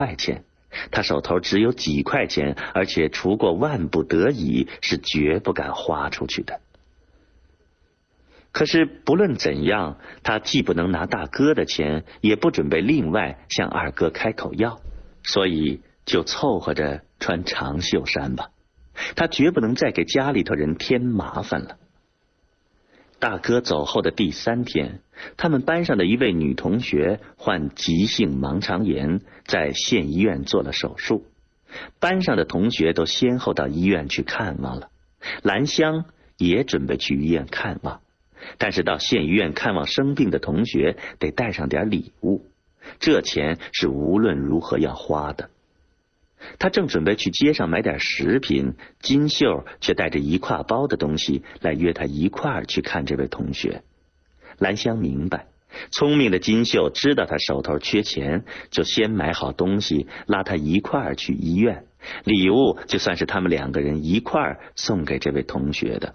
块钱，他手头只有几块钱，而且除过万不得已，是绝不敢花出去的。可是不论怎样，他既不能拿大哥的钱，也不准备另外向二哥开口要，所以就凑合着穿长袖衫吧。他绝不能再给家里头人添麻烦了。大哥走后的第3天，他们班上的一位女同学患急性盲肠炎，在县医院做了手术。班上的同学都先后到医院去看望了，兰香也准备去医院看望。但是到县医院看望生病的同学得带上点礼物，这钱是无论如何要花的。他正准备去街上买点食品，金秀却带着一挎包的东西来约他一块儿去看这位同学。兰香明白，聪明的金秀知道他手头缺钱，就先买好东西拉他一块儿去医院，礼物就算是他们2个人一块儿送给这位同学的。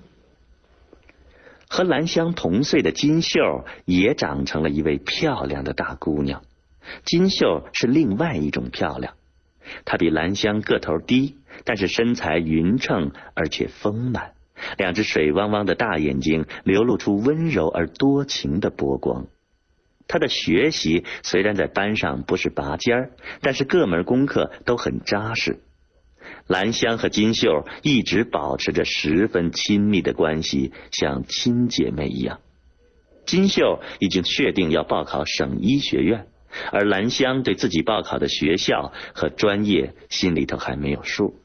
和兰香同岁的金秀也长成了一位漂亮的大姑娘。金秀是另外一种漂亮，她比兰香个头低，但是身材匀称而且丰满，2只水汪汪的大眼睛流露出温柔而多情的波光。她的学习虽然在班上不是拔尖儿，但是各门功课都很扎实。兰香和金秀一直保持着十分亲密的关系，像亲姐妹一样。金秀已经确定要报考省医学院，而兰香对自己报考的学校和专业心里头还没有数。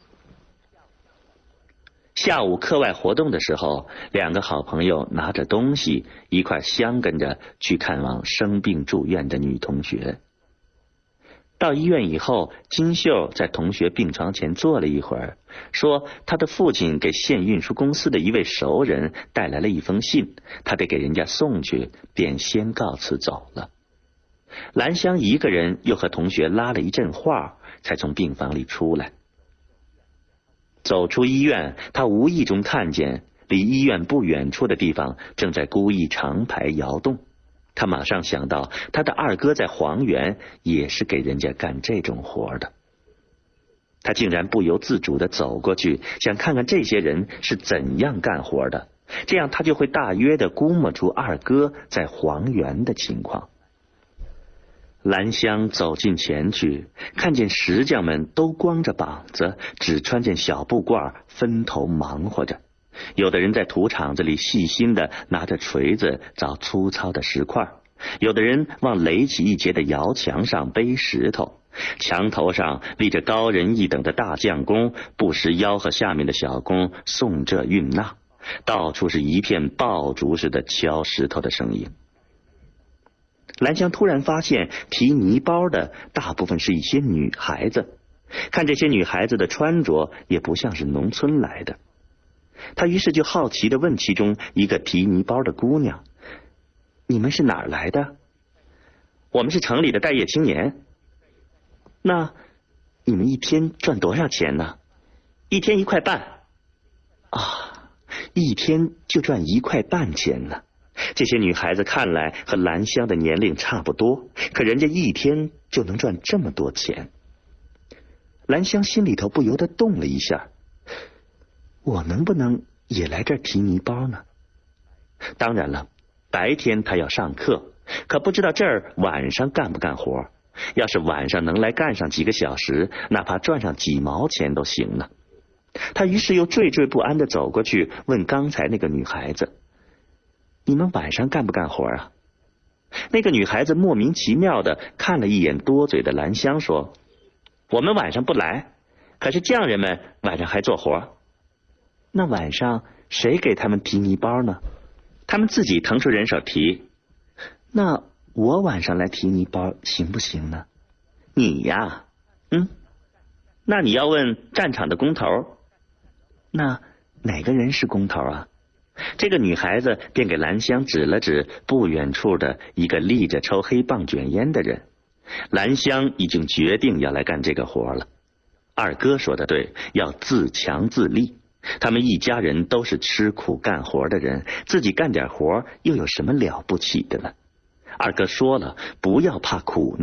下午课外活动的时候，2个好朋友拿着东西一块相跟着去看望生病住院的女同学。到医院以后，金秀在同学病床前坐了一会儿，说他的父亲给县运输公司的一位熟人带来了一封信，他得给人家送去，便先告辞走了。兰香一个人又和同学拉了一阵话，才从病房里出来。走出医院，他无意中看见离医院不远处的地方正在故意长排摇动。他马上想到他的二哥在黄原也是给人家干这种活的。他竟然不由自主地走过去，想看看这些人是怎样干活的，这样他就会大约地估摸出二哥在黄原的情况。兰香走近前去，看见石匠们都光着膀子，只穿件小布褂，分头忙活着。有的人在土场子里细心地拿着锤子凿粗糙的石块，有的人往垒起一截的窑墙上背石头，墙头上立着高人一等的大匠工，不时吆喝下面的小工送这运那，到处是一片爆竹似的敲石头的声音。兰香突然发现提泥包的大部分是一些女孩子，看这些女孩子的穿着也不像是农村来的。他于是就好奇地问其中一个提泥包的姑娘：“你们是哪儿来的？”“我们是城里的待业青年。”“那你们一天赚多少钱呢？”“一天1块半。”“啊，一天就赚1块半钱呢。”这些女孩子看来和兰香的年龄差不多，可人家一天就能赚这么多钱。兰香心里头不由得动了一下，我能不能也来这儿提泥包呢？当然了，白天他要上课，可不知道这儿晚上干不干活。要是晚上能来干上几个小时，哪怕赚上几毛钱都行呢。他于是又惴惴不安地走过去，问刚才那个女孩子：“你们晚上干不干活啊？”那个女孩子莫名其妙地看了一眼多嘴的兰香，说：“我们晚上不来，可是匠人们晚上还做活。”“那晚上谁给他们提泥包呢？”“他们自己腾出人手提。”“那我晚上来提泥包行不行呢？”“你呀，那你要问战场的工头。”“那哪个人是工头啊？”这个女孩子便给兰香指了指不远处的一个立着抽黑棒卷烟的人。兰香已经决定要来干这个活了。二哥说的对，要自强自立。他们一家人都是吃苦干活的人，自己干点活又有什么了不起的呢？二哥说了，不要怕苦难，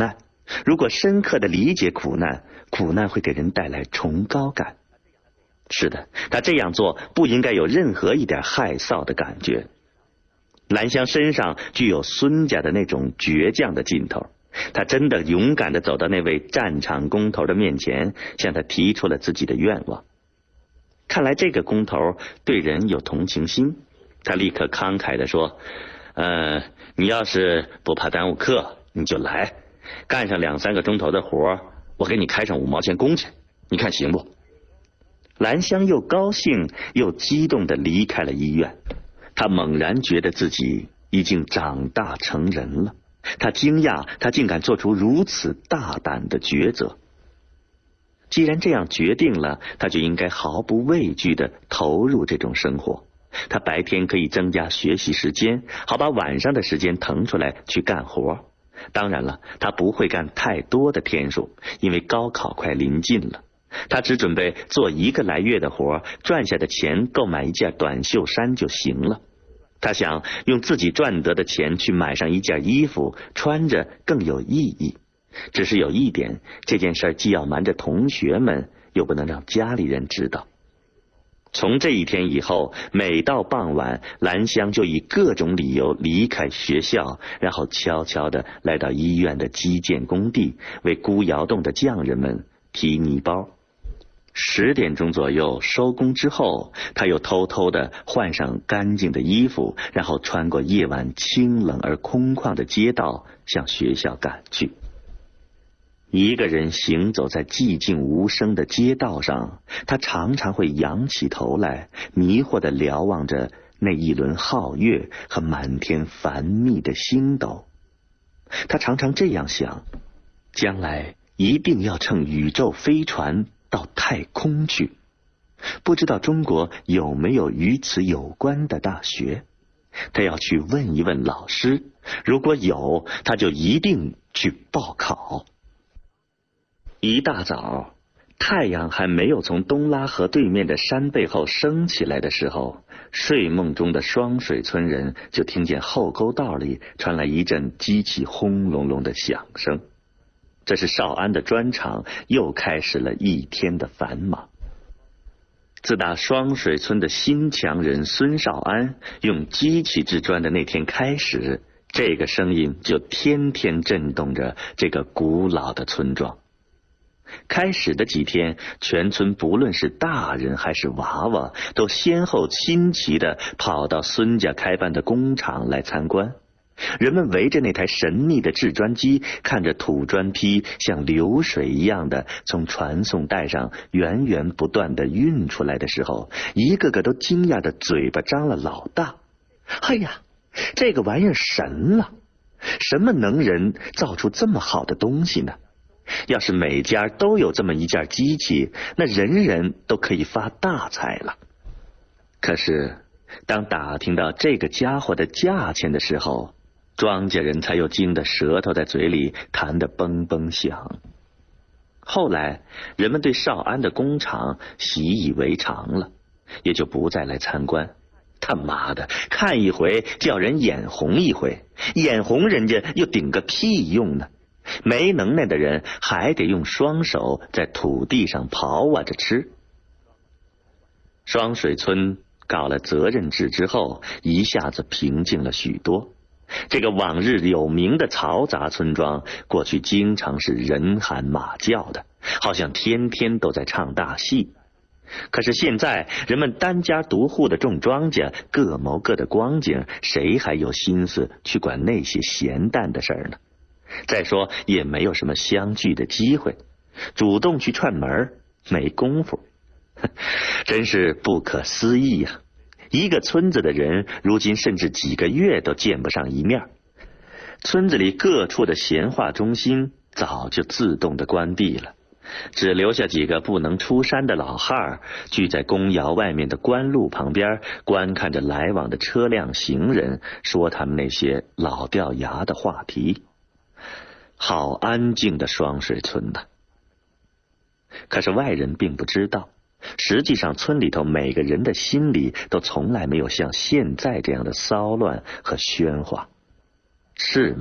如果深刻的理解苦难，苦难会给人带来崇高感。是的，他这样做不应该有任何一点害臊的感觉。兰香身上具有孙家的那种倔强的劲头，他真的勇敢地走到那位战场工头的面前，向他提出了自己的愿望。看来这个工头对人有同情心，他立刻慷慨地说，你要是不怕耽误课，你就来，干上2-3个钟头的活，我给你开上5毛钱工钱，你看行不？兰香又高兴又激动地离开了医院。他猛然觉得自己已经长大成人了，他惊讶他竟敢做出如此大胆的抉择。既然这样决定了，他就应该毫不畏惧地投入这种生活。他白天可以增加学习时间，好把晚上的时间腾出来去干活。当然了，他不会干太多的天数，因为高考快临近了。他只准备做1个来月的活，赚下的钱购买一件短袖衫就行了。他想用自己赚得的钱去买上一件衣服，穿着更有意义。只是有一点，这件事既要瞒着同学们，又不能让家里人知道。从这一天以后，每到傍晚，兰香就以各种理由离开学校，然后悄悄地来到医院的基建工地，为孤窑洞的匠人们提泥包。10点钟左右收工之后，他又偷偷地换上干净的衣服，然后穿过夜晚清冷而空旷的街道，向学校赶去。一个人行走在寂静无声的街道上，他常常会仰起头来，迷惑地瞭望着那一轮皓月和满天繁密的星斗。他常常这样想，将来一定要乘宇宙飞船到太空去。不知道中国有没有与此有关的大学？他要去问一问老师，如果有，他就一定去报考。一大早，太阳还没有从东拉河对面的山背后升起来的时候，睡梦中的双水村人就听见后沟道里传来一阵机器轰隆隆的响声。这是少安的砖厂又开始了一天的繁忙。自打双水村的新强人孙少安用机器制砖的那天开始，这个声音就天天震动着这个古老的村庄。开始的几天，全村不论是大人还是娃娃，都先后亲齐地跑到孙家开办的工厂来参观。人们围着那台神秘的制砖机，看着土砖坯像流水一样的从传送带上源源不断地运出来的时候，一个个都惊讶的嘴巴张了老大。哎呀，这个玩意儿神了！什么能人造出这么好的东西呢？要是每家都有这么一件机器，那人人都可以发大财了。可是当打听到这个家伙的价钱的时候，庄稼人才又惊得舌头在嘴里弹得嘣嘣响。后来人们对少安的工厂习以为常了，也就不再来参观。他妈的，看一回叫人眼红一回，眼红人家又顶个屁用呢？没能耐的人还得用双手在土地上刨挖着吃。双水村搞了责任制之后，一下子平静了许多。这个往日有名的嘈杂村庄，过去经常是人喊马叫的，好像天天都在唱大戏。可是现在人们单家独户的种庄稼，各谋各的光景，谁还有心思去管那些闲淡的事儿呢？再说也没有什么相聚的机会，主动去串门没功夫。真是不可思议呀！一个村子的人如今甚至几个月都见不上一面。村子里各处的闲话中心早就自动的关闭了，只留下几个不能出山的老汉聚在公窑外面的官路旁边，观看着来往的车辆行人，说他们那些老掉牙的话题。好安静的双水村呐！可是外人并不知道，实际上村里头每个人的心里都从来没有像现在这样的骚乱和喧哗。是吗？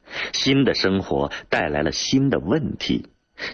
新的生活带来了新的问题。